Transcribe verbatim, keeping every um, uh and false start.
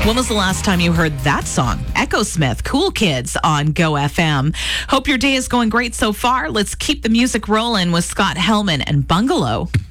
When was the last time you heard that song? Echo Smith, Cool Kids on Go F M. Hope your day is going great so far. Let's keep the music rolling with Scott Hellman and Bungalow.